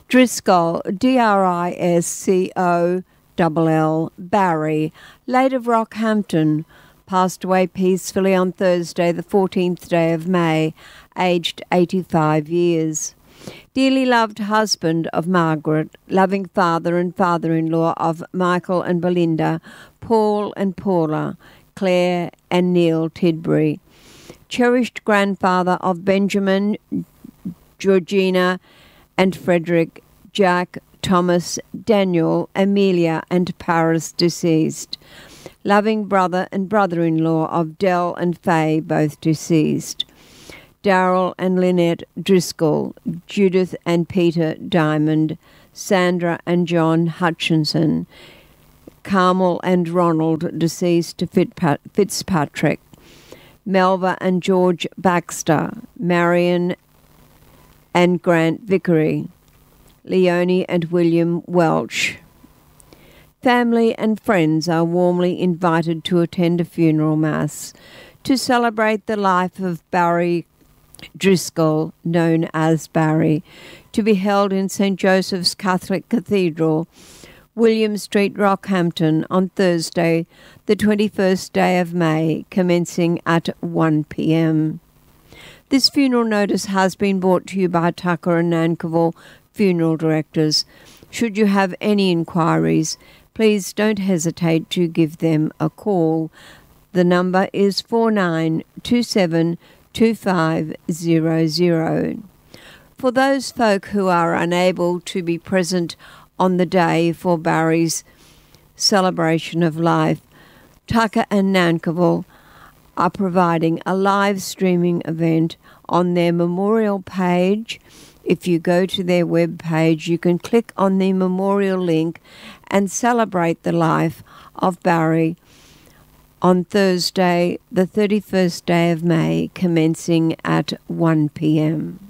Driscoll, Driscoll, Barry, late of Rockhampton, passed away peacefully on Thursday, the 14th day of May, aged 85 years. Dearly loved husband of Margaret, loving father and father-in-law of Michael and Belinda, Paul and Paula, Claire and Neil Tidbury. Cherished grandfather of Benjamin, Georgina and Frederick, Jack, Thomas, Daniel, Amelia and Paris deceased. Loving brother and brother-in-law of Dell and Faye, both deceased. Darrell and Lynette Driscoll, Judith and Peter Diamond, Sandra and John Hutchinson, Carmel and Ronald, deceased to Fitzpatrick, Melva and George Baxter, Marion and Grant Vickery, Leonie and William Welch. Family and friends are warmly invited to attend a funeral mass to celebrate the life of Barry Driscoll, known as Barry, to be held in St. Joseph's Catholic Cathedral, William Street, Rockhampton, on Thursday, the 21st day of May, commencing at 1 p.m. This funeral notice has been brought to you by Tucker and Nankerville Funeral Directors. Should you have any inquiries, please don't hesitate to give them a call. The number is 49272500. For those folk who are unable to be present on the day for Barry's celebration of life, Tucker and Nankerville are providing a live streaming event on their memorial page. If you go to their web page, you can click on the memorial link and celebrate the life of Barry on Thursday, the 31st day of May, commencing at 1 p.m.